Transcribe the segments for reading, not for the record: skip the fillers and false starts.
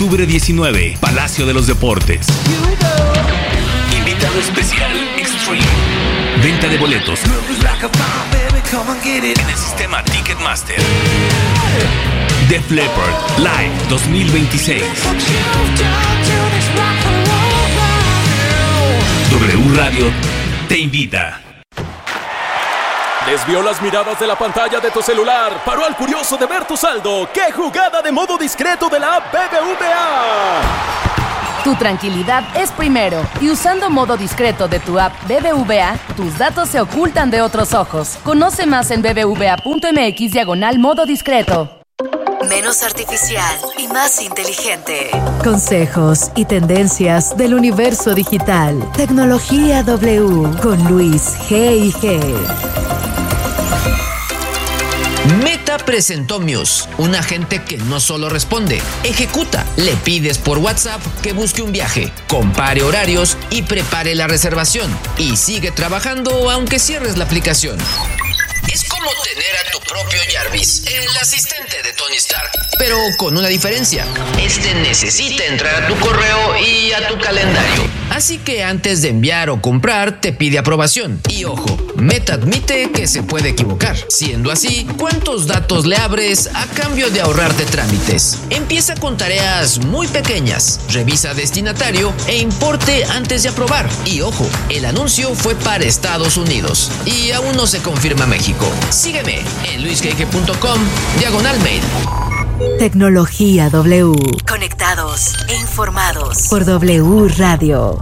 octubre 19, Palacio de los Deportes. Invitado especial, Extreme. Venta de boletos en el sistema Ticketmaster. Def Leppard Live 2026. W Radio te invita. Desvió las miradas de la pantalla de tu celular. Paró al curioso de ver tu saldo. ¡Qué jugada de modo discreto de la app BBVA! Tu tranquilidad es primero. Y usando modo discreto de tu app BBVA, tus datos se ocultan de otros ojos. Conoce más en bbva.mx/modo discreto. Menos artificial y más inteligente. Consejos y tendencias del universo digital. Tecnología W con Luis G&G. Meta presentó Muse, un agente que no solo responde, ejecuta. Le pides por WhatsApp que busque un viaje, compare horarios y prepare la reservación. Y sigue trabajando aunque cierres la aplicación. Es como tener a tu propio Jarvis, el asistente de Tony Stark, pero con una diferencia. Este necesita entrar a tu correo y a tu calendario. Así que antes de enviar o comprar, te pide aprobación. Y ojo, Meta admite que se puede equivocar. Siendo así, ¿cuántos datos le abres a cambio de ahorrarte trámites? Empieza con tareas muy pequeñas. Revisa destinatario e importe antes de aprobar. Y ojo, el anuncio fue para Estados Unidos y aún no se confirma México. Sígueme en luisgege.com/mail. Tecnología W. Conectados e informados. Por W Radio.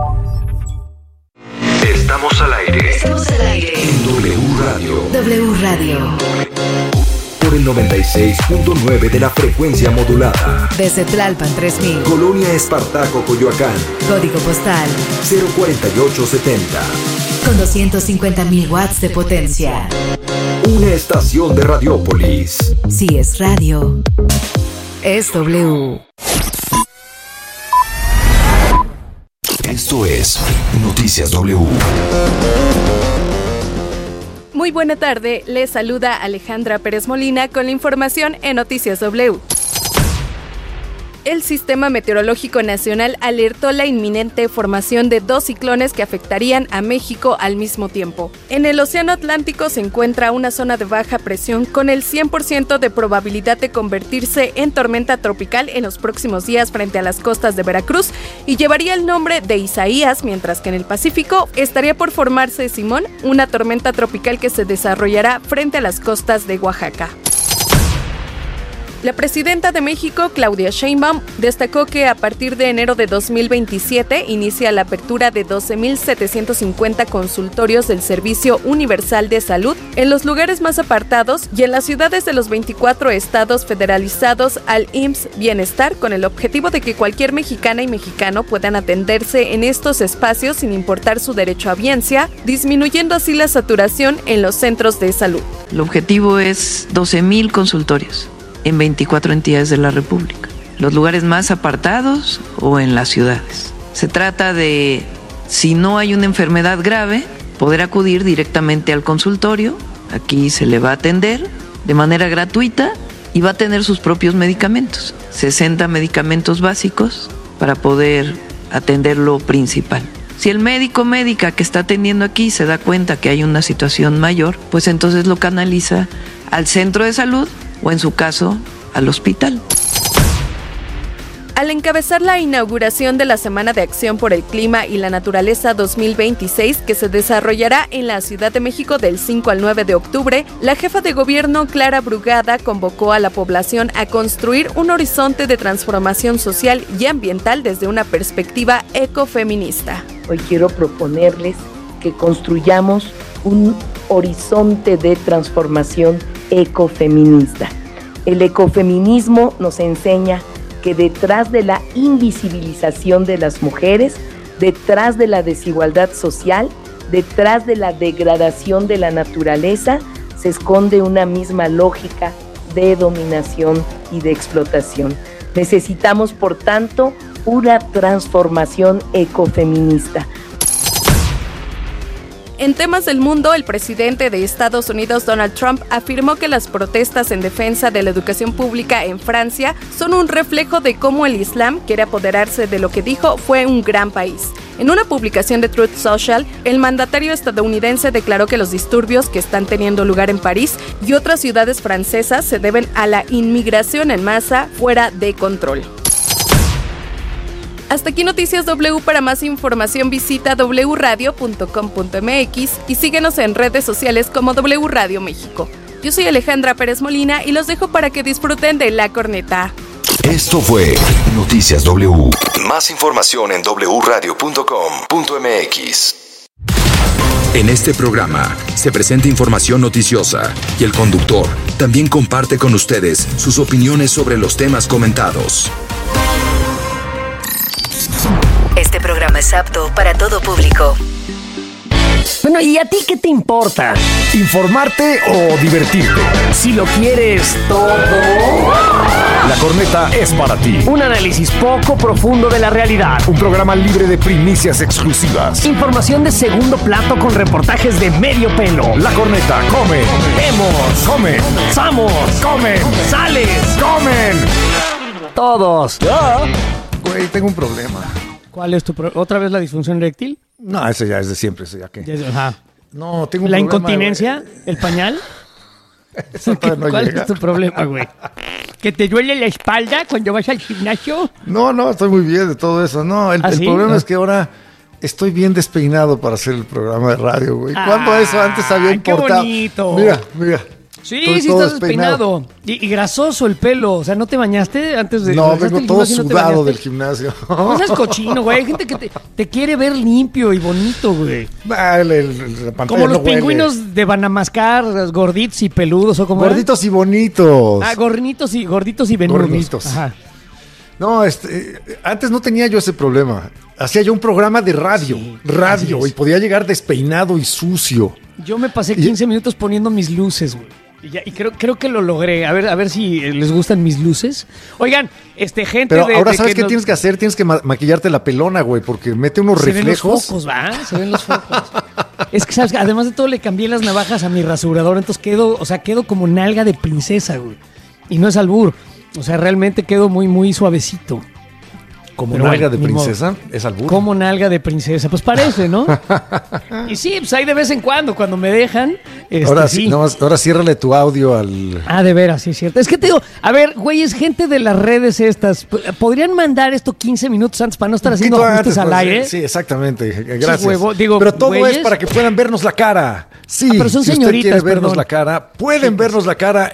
Estamos al aire. Estamos al aire. En W Radio. W Radio. Por el 96.9 de la frecuencia modulada. Desde Tlalpan 3000. Colonia Espartaco, Coyoacán. Código postal 04870. con 250.000 watts de potencia. Una estación de Radiópolis. Si es radio, es W. Esto es Noticias W. Muy buena tarde, les saluda Alejandra Pérez Molina con la información en Noticias W. El Sistema Meteorológico Nacional alertó la inminente formación de 2 ciclones que afectarían a México al mismo tiempo. En el Océano Atlántico se encuentra una zona de baja presión con el 100% de probabilidad de convertirse en tormenta tropical en los próximos días frente a las costas de Veracruz y llevaría el nombre de Isaías, mientras que en el Pacífico estaría por formarse Simón, una tormenta tropical que se desarrollará frente a las costas de Oaxaca. La presidenta de México, Claudia Sheinbaum, destacó que a partir de enero de 2027 inicia la apertura de 12.750 consultorios del Servicio Universal de Salud en los lugares más apartados y en las ciudades de los 24 estados federalizados al IMSS Bienestar, con el objetivo de que cualquier mexicana y mexicano puedan atenderse en estos espacios sin importar su derecho a biencia, disminuyendo así la saturación en los centros de salud. El objetivo es 12.000 consultorios en 24 entidades de la República, los lugares más apartados o en las ciudades. Se trata de, si no hay una enfermedad grave, poder acudir directamente al consultorio. Aquí se le va a atender de manera gratuita y va a tener sus propios medicamentos, 60 medicamentos básicos para poder atender lo principal. Si el médico o médica que está atendiendo aquí se da cuenta que hay una situación mayor, pues entonces lo canaliza al centro de salud o en su caso al hospital. Al encabezar la inauguración de la Semana de Acción por el Clima y la Naturaleza 2026, que se desarrollará en la Ciudad de México del 5 al 9 de octubre, la jefa de gobierno Clara Brugada convocó a la población a construir un horizonte de transformación social y ambiental desde una perspectiva ecofeminista. Hoy quiero proponerles que construyamos un horizonte de transformación ecofeminista. El ecofeminismo nos enseña que detrás de la invisibilización de las mujeres, detrás de la desigualdad social, detrás de la degradación de la naturaleza, se esconde una misma lógica de dominación y de explotación. Necesitamos, por tanto, una transformación ecofeminista. En temas del mundo, el presidente de Estados Unidos, Donald Trump, afirmó que las protestas en defensa de la educación pública en Francia son un reflejo de cómo el Islam quiere apoderarse de lo que dijo fue un gran país. En una publicación de Truth Social, el mandatario estadounidense declaró que los disturbios que están teniendo lugar en París y otras ciudades francesas se deben a la inmigración en masa fuera de control. Hasta aquí Noticias W. Para más información visita wradio.com.mx y síguenos en redes sociales como W Radio México. Yo soy Alejandra Pérez Molina y los dejo para que disfruten de La Corneta. Esto fue Noticias W. Más información en wradio.com.mx. En este programa se presenta información noticiosa y el conductor también comparte con ustedes sus opiniones sobre los temas comentados. Este programa es apto para todo público. Bueno, ¿y a ti qué te importa? ¿Informarte o divertirte? Si lo quieres todo, La Corneta es para ti. un análisis poco profundo de la realidad. Un programa libre de primicias exclusivas. Información de segundo plato con reportajes de medio pelo. La Corneta, come, Vemos, come, ¡Samos! comen, ¡Sales! comen. Todos. Güey, tengo un problema. ¿Cuál es tu ¿Otra vez la disfunción eréctil? No, ese ya es de siempre, ese ya que. Ajá. No, tengo un ¿La problema. incontinencia? Güey. ¿El pañal? Eso todavía no ¿Cuál llega. es tu problema, güey? ¿Que te duele la espalda cuando vas al gimnasio? No, estoy muy bien de todo eso. No, el ¿Sí? problema es que ahora estoy bien despeinado para hacer el programa de radio, güey. ¿Cuándo eso antes había importado? ¡Qué bonito! Mira. Sí, Estoy sí todo estás despeinado. Y grasoso el pelo. O sea, ¿no te bañaste antes de...? No, ¿dejaste vengo el todo gimnasio y no te sudado bañaste? del gimnasio. No seas cochino, güey. Hay gente que te quiere ver limpio y bonito, güey. La pantalla Como los no huele. pingüinos de Banamascar, gorditos y peludos, ¿o cómo era? Gorditos y bonitos. Gorditos y venudos. Gorditos. Ajá. No, antes no tenía yo ese problema. Hacía yo un programa de radio, así es. y podía llegar despeinado y sucio. Yo me pasé 15 minutos poniendo mis luces, güey. Y creo que lo logré. A ver si les gustan mis luces. Oigan, gente Pero ahora ¿sabes qué nos... tienes que hacer? Tienes que maquillarte la pelona, güey, porque mete unos reflejos. Ven los focos, ¿va? Se ven los focos. Es que, ¿sabes? Además de todo, le cambié las navajas a mi rasurador, entonces quedo como nalga de princesa, güey. Y no es albur. O sea, realmente quedo muy, muy suavecito. Como Pero nalga bueno, de ni modo. princesa, es albur. Como nalga de princesa, pues parece, ¿no? Y sí, pues ahí de vez en cuando me dejan. Ahora sí. sí, ahora ciérrale tu audio al... Ah, de veras, sí es cierto. Es que te digo, a ver, güey, es gente de las redes estas. ¿Podrían mandar esto 15 minutos antes para no estar haciendo poquito ajustes antes, al pues, aire? Sí, exactamente. Gracias. Huevo, digo, pero todo güeyes. es para que puedan vernos la cara. Sí, pero son si usted señoritas, quiere vernos perdón. la cara, pueden vernos la cara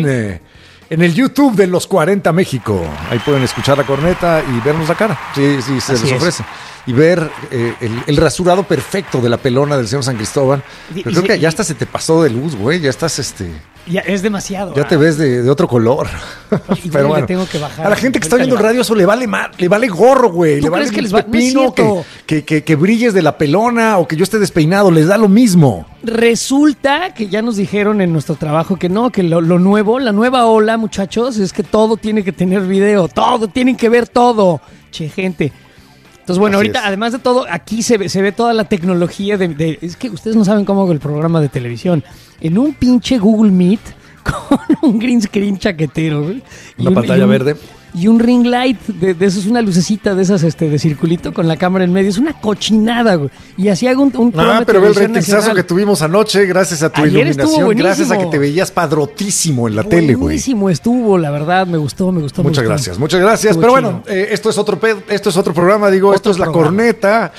en el YouTube de Los 40 México. Ahí pueden escuchar La Corneta y vernos la cara. Sí, se Así les es. ofrece. Y ver el rasurado perfecto de la pelona del señor San Cristóbal. Pero creo que ya hasta se te pasó de luz, güey. Ya estás Ya es demasiado. ya te ves de otro color. Y Pero le bueno, tengo que bajar. a la gente que está viendo el radio eso le vale gorro, güey. ¿Tú Le vale crees que un les va- no es pepino cierto. que brilles de la pelona o que yo esté despeinado. Les da lo mismo. Resulta que ya nos dijeron en nuestro trabajo que no, que lo nuevo, la nueva ola, muchachos, es que todo tiene que tener video, todo, tienen que ver todo. Che, gente. Entonces, bueno, Así ahorita, es. además de todo, aquí se ve toda la tecnología es que ustedes no saben cómo hago el programa de televisión. En un pinche Google Meet con un green screen chaquetero, güey. Una pantalla verde. Y un ring light, de eso es una lucecita de esas de circulito con la cámara en medio. Es una cochinada, güey. Y así hago un programa de Pero ve el televisión ratingzazo nacional. que tuvimos anoche gracias a tu Ayer estuvo iluminación. buenísimo. Gracias a que te veías padrotísimo en la tele, güey. Buenísimo estuvo, la verdad, me gustó. Muchas gracias. Pero Estuvo bueno, esto es otro programa, esto es La programa. Corneta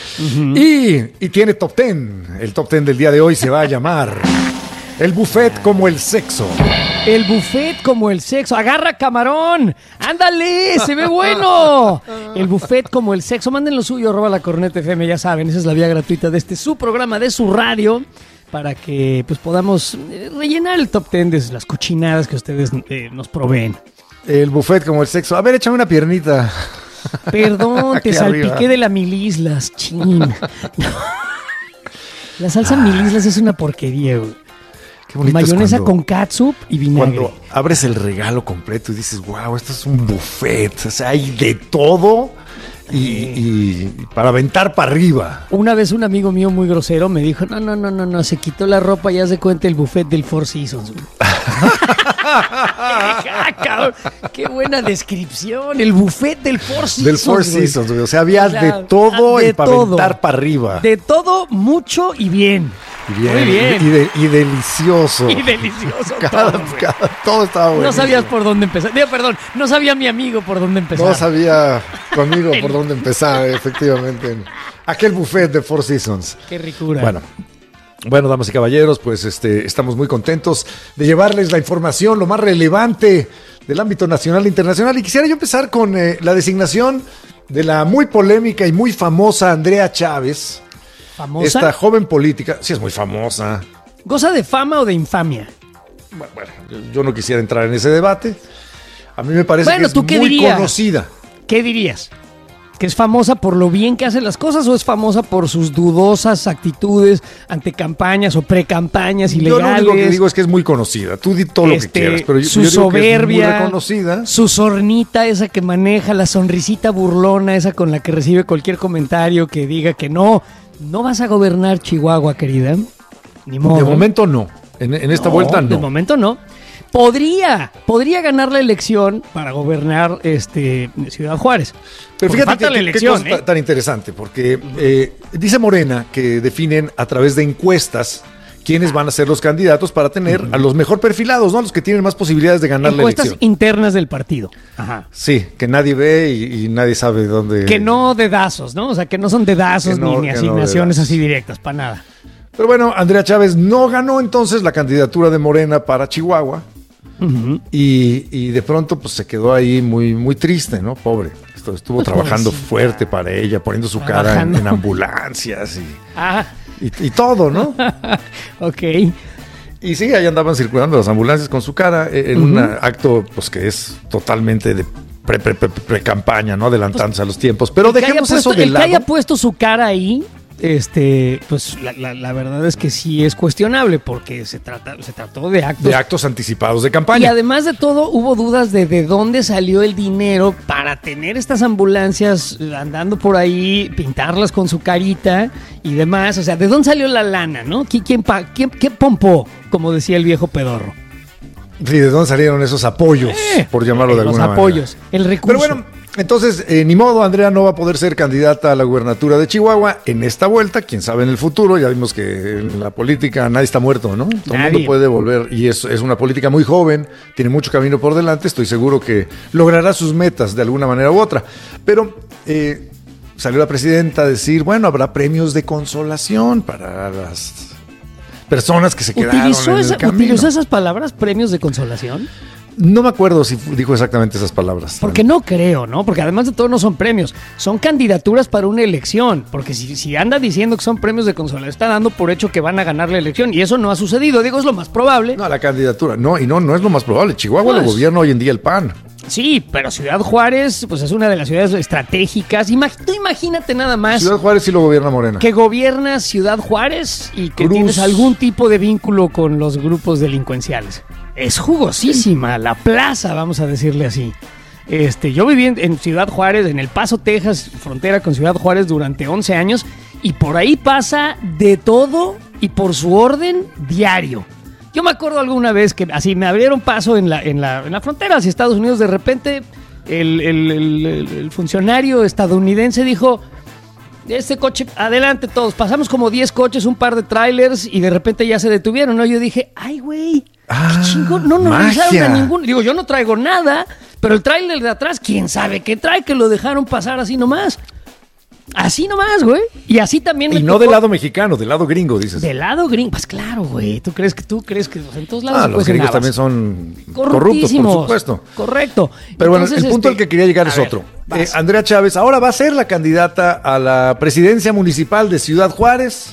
y tiene top 10. El top 10 del día de hoy se va a llamar El Buffet como el Sexo. El buffet como el sexo. ¡Agarra camarón! ¡Ándale! ¡Se ve bueno! El buffet como el sexo. Manden lo suyo, @ La Corneta FM, ya saben. Esa es la vía gratuita de su programa, de su radio, para que pues podamos rellenar el top 10 de las cochinadas que ustedes nos proveen. El Buffet como el Sexo. A ver, échame una piernita. Perdón, Aquí te salpiqué arriba. de la milislas, chin. La salsa milislas es una porquería, güey. Qué bonito es Mayonesa cuando- con catsup y vinagre. Cuando abres el regalo completo y dices, wow, esto es un buffet, o sea, hay de todo. y para aventar para arriba. Una vez un amigo mío muy grosero me dijo, no, se quitó la ropa y haz de cuenta el buffet del Four Seasons. Cabrón, qué buena descripción, el buffet del Four Seasons. Del Four Seasons, o sea, había de todo y para aventar para arriba. De todo, mucho y bien. Muy bien. Y delicioso. Y delicioso. Todo estaba bueno. No sabías por dónde empezar. No sabía mi amigo por dónde empezar. No sabía tu amigo por dónde empezar, efectivamente. Aquel buffet de Four Seasons. Qué ricura. Bueno, damas y caballeros, pues estamos muy contentos de llevarles la información, lo más relevante del ámbito nacional e internacional. Y quisiera yo empezar con la designación de la muy polémica y muy famosa Andrea Chávez. ¿Famosa? Esta joven política, sí es muy famosa. ¿Goza de fama o de infamia? Bueno, yo no quisiera entrar en ese debate. A mí me parece que es muy conocida. ¿Qué dirías? ¿Que es famosa por lo bien que hace las cosas o es famosa por sus dudosas actitudes ante campañas o precampañas ilegales? Yo lo único que digo es que es muy conocida. Tú di todo lo que quieras, pero su yo soberbia, digo que es muy reconocida. Su sornita esa que maneja, la sonrisita burlona esa con la que recibe cualquier comentario que diga que no vas a gobernar Chihuahua, querida. Ni modo. De momento no. En esta vuelta no. De momento no. Podría ganar la elección para gobernar Ciudad Juárez. Pero fíjate qué cosa tan interesante, porque dice Morena que definen a través de encuestas quiénes van a ser los candidatos para tener a los mejor perfilados, ¿no? Los que tienen más posibilidades de ganar la elección. Encuestas internas del partido. Ajá. Sí, que nadie ve y nadie sabe dónde. Que no dedazos, ¿no? O sea, que no son dedazos ni asignaciones así directas, para nada. Pero bueno, Andrea Chávez no ganó entonces la candidatura de Morena para Chihuahua. Uh-huh. Y de pronto pues se quedó ahí muy, muy triste, ¿no? Pobre. Estuvo trabajando fuerte para ella, poniendo su cara en ambulancias y todo, ¿no? Ok. Y sí, ahí andaban circulando las ambulancias con su cara en un acto pues que es totalmente de pre-campaña, ¿no? Adelantándose a los tiempos. Pero dejemos eso de lado. El que haya puesto su cara ahí, pues la verdad es que sí es cuestionable porque se trató de actos anticipados de campaña. Y además de todo hubo dudas de dónde salió el dinero para tener estas ambulancias andando por ahí, pintarlas con su carita y demás, o sea, ¿de dónde salió la lana, no? ¿Qué pompó, como decía el viejo pedorro? Sí, ¿de dónde salieron esos apoyos, por llamarlo de alguna manera? Los apoyos, el recurso. Pero bueno, entonces, ni modo, Andrea no va a poder ser candidata a la gubernatura de Chihuahua en esta vuelta, quién sabe en el futuro. Ya vimos que en la política nadie está muerto, ¿no? Todo el mundo puede volver y es una política muy joven, tiene mucho camino por delante, estoy seguro que logrará sus metas de alguna manera u otra. Pero salió la presidenta a decir, bueno, habrá premios de consolación para las personas que se quedaron en el camino. ¿Utilizó esas palabras, premios de consolación? No me acuerdo si dijo exactamente esas palabras. Porque no creo, ¿no? Porque además de todo no son premios, son candidaturas para una elección. Porque si anda diciendo que son premios de consolación, está dando por hecho que van a ganar la elección. Y eso no ha sucedido, digo, es lo más probable. No, la candidatura, no es lo más probable. Chihuahua lo gobierna hoy en día el PAN. Sí, pero Ciudad Juárez, pues es una de las ciudades estratégicas. Tú imagínate nada más. Ciudad Juárez sí lo gobierna Morena. Que gobiernas Ciudad Juárez y que tienes algún tipo de vínculo con los grupos delincuenciales. Es jugosísima la plaza, vamos a decirle así. Yo viví en Ciudad Juárez, en El Paso, Texas, frontera con Ciudad Juárez durante 11 años y por ahí pasa de todo y por su orden diario. Yo me acuerdo alguna vez que así me abrieron paso en la frontera hacia Estados Unidos. De repente el funcionario estadounidense dijo: este coche, adelante todos. Pasamos como 10 coches, un par de trailers y de repente ya se detuvieron, ¿no? Yo dije, ay, güey, qué chingón. No revisaron a ninguno. Digo, yo no traigo nada, pero el trailer de atrás, quién sabe qué trae, que lo dejaron pasar así nomás. Así nomás, güey. Y así también me tocó. Del lado mexicano, del lado gringo, dices. Del lado gringo, pues claro, güey. ¿Tú crees que en todos lados los gringos también son corruptos, por supuesto. Correcto. Pero entonces, bueno, el punto al que quería llegar es otro. Andrea Chávez ahora va a ser la candidata a la presidencia municipal de Ciudad Juárez.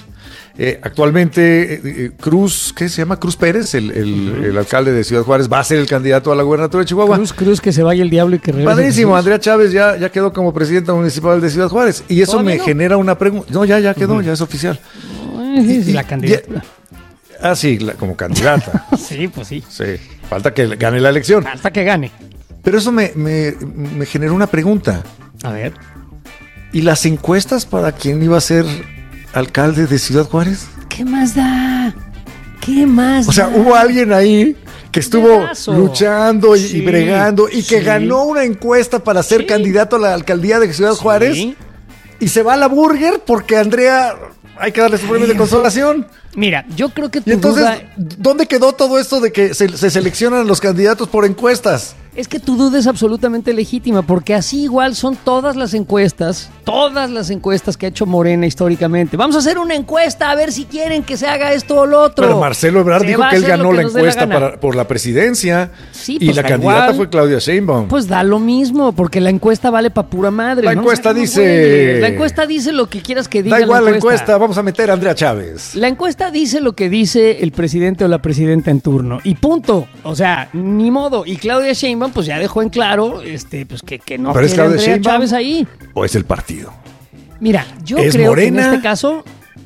Actualmente Cruz, ¿qué se llama? Cruz Pérez, el alcalde de Ciudad Juárez, va a ser el candidato a la gubernatura de Chihuahua. Cruz, que se vaya el diablo y que regrese. Padrísimo, Andrea Chávez ya quedó como presidenta municipal de Ciudad Juárez. Y eso me genera una pregunta. No, ya quedó, ya es oficial. La candidatura. Sí, como candidata. Sí, pues sí. Sí, falta que gane la elección. Falta que gane. Pero eso me generó una pregunta. A ver. ¿Y las encuestas para quién iba a ser alcalde de Ciudad Juárez? ¿Qué más da? ¿Qué más? O sea, hubo alguien ahí que estuvo luchando y bregando y que ganó una encuesta para ser candidato a la alcaldía de Ciudad Juárez y se va a la Burger porque Andrea hay que darle su premio de consolación. Mira, yo creo que y entonces, ¿dónde quedó todo esto de que se seleccionan los candidatos por encuestas? Es que tu duda es absolutamente legítima, porque así igual son todas las encuestas que ha hecho Morena históricamente. Vamos a hacer una encuesta a ver si quieren que se haga esto o lo otro. Pero Marcelo Ebrard dijo que él ganó la encuesta por la presidencia y la candidata fue Claudia Sheinbaum. Pues da lo mismo, porque la encuesta vale para pura madre. La encuesta dice... La encuesta dice lo que quieras que diga. Da igual la encuesta, vamos a meter a Andrea Chávez. La encuesta dice lo que dice el presidente o la presidenta en turno y punto. O sea, ni modo. Y Claudia Sheinbaum pues ya dejó en claro pues que no quiere Andrea Chávez ahí. ¿O es el partido? Mira, yo creo que en este caso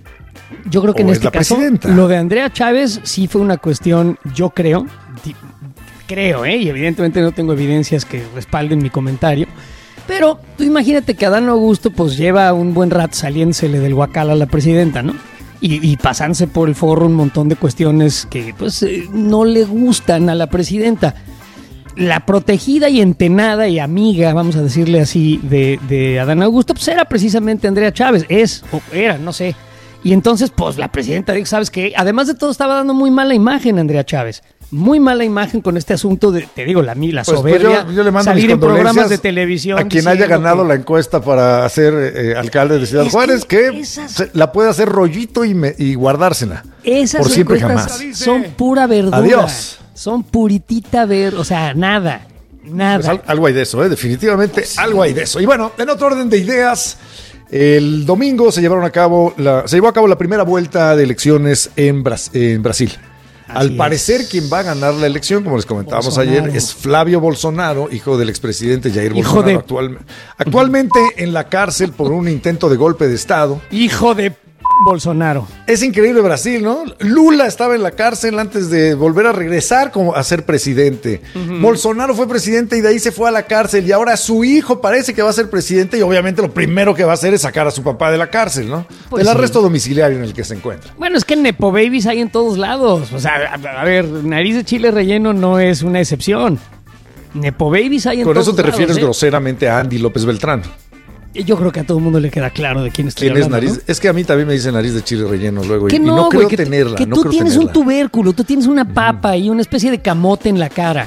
lo de Andrea Chávez sí fue una cuestión, yo creo, y evidentemente no tengo evidencias que respalden mi comentario, pero tú imagínate que Adán Augusto pues lleva un buen rato saliéndosele del guacal a la presidenta, ¿no? Y pasándose por el forro un montón de cuestiones que pues no le gustan a la presidenta. La protegida y entenada y amiga, vamos a decirle así, de Adán Augusto, pues era precisamente Andrea Chávez, no sé. Y entonces, pues la presidenta dijo, ¿sabes qué? Además de todo, estaba dando muy mala imagen a Andrea Chávez. Muy mala imagen con este asunto de, te digo, la soberbia, yo le mando salir en programas de televisión. A quien haya ganado la encuesta para ser alcalde de Ciudad Juárez, que la puede hacer rollito y guardársela. Esas por siempre jamás. Son pura verdura. Adiós. Son puritita o sea, nada. Pues algo hay de eso, definitivamente algo hay de eso. Y bueno, en otro orden de ideas, el domingo se llevó a cabo la primera vuelta de elecciones en Brasil. Al parecer, quien va a ganar la elección, como les comentábamos ayer, es Flavio Bolsonaro, hijo del expresidente Jair Bolsonaro, actualmente en la cárcel por un intento de golpe de Estado. Hijo de Bolsonaro. Es increíble Brasil, ¿no? Lula estaba en la cárcel antes de volver a regresar a ser presidente. Bolsonaro fue presidente y de ahí se fue a la cárcel y ahora su hijo parece que va a ser presidente y obviamente lo primero que va a hacer es sacar a su papá de la cárcel, ¿no? Del arresto domiciliario en el que se encuentra. Bueno, es que Nepo Babies hay en todos lados. O sea, a ver, nariz de chile relleno no es una excepción. Nepo Babies hay en todos lados. Con eso te refieres groseramente a Andy López Beltrán. Yo creo que a todo el mundo le queda claro de quién estoy hablando. ¿Quién es nariz? ¿No? Es que a mí también me dicen nariz de chile relleno luego y no creo tenerla. Que tú tienes un tubérculo, tú tienes una papa y una especie de camote en la cara.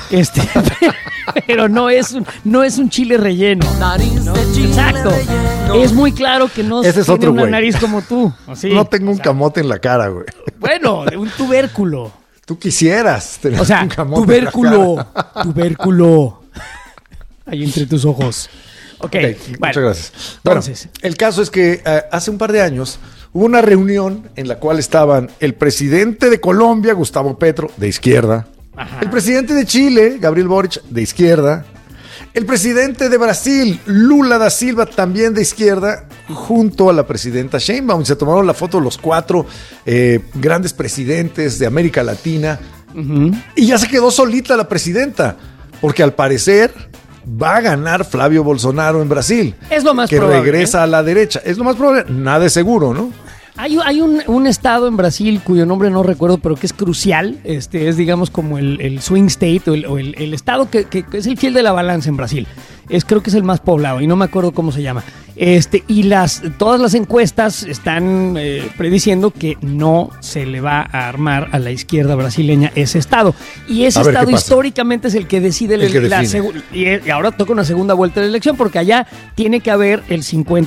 Pero no es un chile relleno. Nariz de chile Exacto. Relleno. Es muy claro que no tiene una güey. Nariz como tú. ¿Sí? No tengo un camote en la cara, güey. Bueno, un tubérculo. Tú quisieras tener un camote tubérculo. En la cara. Tubérculo. Ahí entre tus ojos. Okay, muchas gracias. Entonces, bueno, el caso es que hace un par de años hubo una reunión en la cual estaban el presidente de Colombia, Gustavo Petro, de izquierda, el presidente de Chile, Gabriel Boric, de izquierda, el presidente de Brasil, Lula da Silva, también de izquierda, junto a la presidenta Sheinbaum. Se tomaron la foto los 4 grandes presidentes de América Latina y ya se quedó solita la presidenta, porque al parecer va a ganar Flavio Bolsonaro en Brasil. Es lo más probable. Que regresa a la derecha. Es lo más probable. Nada es seguro, ¿no? Hay un estado en Brasil cuyo nombre no recuerdo, pero que es crucial. Es digamos como el swing state o el estado que es el fiel de la balanza en Brasil. Creo que es el más poblado y no me acuerdo cómo se llama. Y todas las encuestas están prediciendo que no se le va a armar a la izquierda brasileña ese estado. Y ese estado históricamente es el que decide y ahora toca una segunda vuelta de la elección porque allá tiene que haber el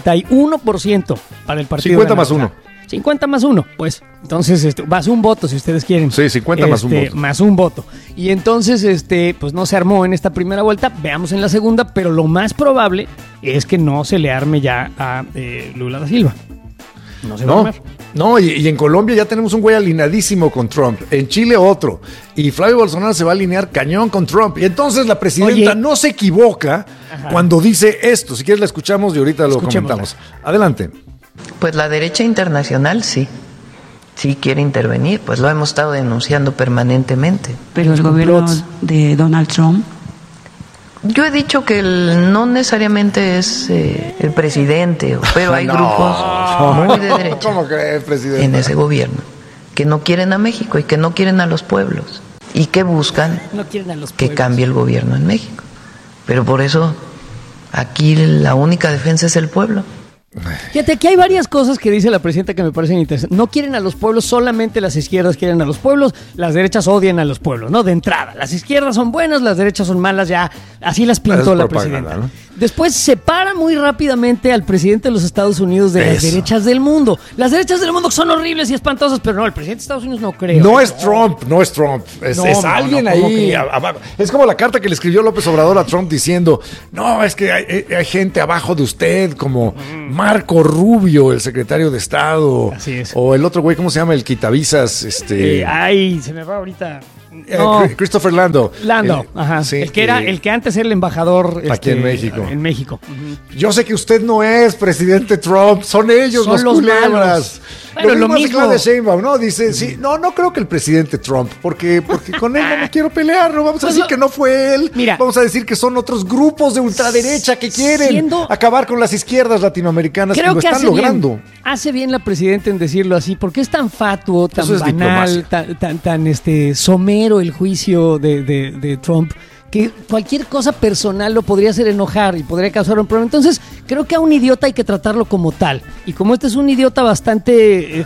51% para el partido. 50 más 1. 50 más 1, pues. Entonces, más un voto, si ustedes quieren. Sí, 50 más un voto. Más un voto. Y entonces, pues no se armó en esta primera vuelta. Veamos en la segunda, pero lo más probable es que no se le arme ya a Lula da Silva. No se va a armar. No, y en Colombia ya tenemos un güey alineadísimo con Trump. En Chile otro. Y Flavio Bolsonaro se va a alinear cañón con Trump. Y entonces la presidenta no se equivoca cuando dice esto. Si quieres la escuchamos y ahorita lo comentamos. Adelante. Pues la derecha internacional sí quiere intervenir, pues lo hemos estado denunciando permanentemente. Pero el gobierno de Donald Trump Yo he dicho que no necesariamente es el presidente, pero hay grupos muy de derecha ¿Cómo crees, presidente? en ese gobierno que no quieren a México y que no quieren a los pueblos y que buscan que cambie el gobierno en México. Pero por eso aquí la única defensa es el pueblo. Fíjate, aquí hay varias cosas que dice la presidenta que me parecen interesantes. No quieren a los pueblos, solamente las izquierdas quieren a los pueblos, las derechas odian a los pueblos, ¿no? De entrada, las izquierdas son buenas, las derechas son malas, ya así las pintó la presidenta, ¿no? Después separa muy rápidamente al presidente de los Estados Unidos de las derechas del mundo. Las derechas del mundo son horribles y espantosas, pero no, el presidente de Estados Unidos no creo. No es Trump. Es alguien ahí abajo. Es como la carta que le escribió López Obrador a Trump diciendo, no, es que hay gente abajo de usted, como Marco Rubio, el secretario de Estado. Así es. O el otro güey, ¿cómo se llama? El quitavisas. Se me va ahorita. Christopher Lando. Ajá. Sí, el que antes era el embajador aquí en México. En México. Yo sé que usted no es presidente Trump, son ellos los culebras. Bueno, lo mismo. Claudia Sheinbaum, ¿no? Dice, sí, no creo que el presidente Trump, porque con él no me quiero pelear, no vamos a decir que no fue él. Mira, vamos a decir que son otros grupos de ultraderecha que quieren acabar con las izquierdas latinoamericanas que lo están logrando. Hace bien la presidenta en decirlo así, porque es tan fatuo, tan banal, tan somero el juicio de Trump, que cualquier cosa personal lo podría hacer enojar y podría causar un problema. Entonces, creo que a un idiota hay que tratarlo como tal. Y como este es un idiota bastante